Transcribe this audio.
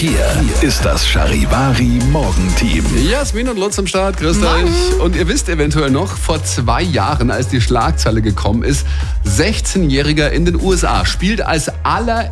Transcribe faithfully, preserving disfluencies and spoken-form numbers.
Hier ist das Charivari Morgenteam. Jasmin und Lutz am Start, grüßt euch. Und ihr wisst eventuell noch, vor zwei Jahren, als die Schlagzeile gekommen ist, sechzehnjähriger in den U S A spielt als aller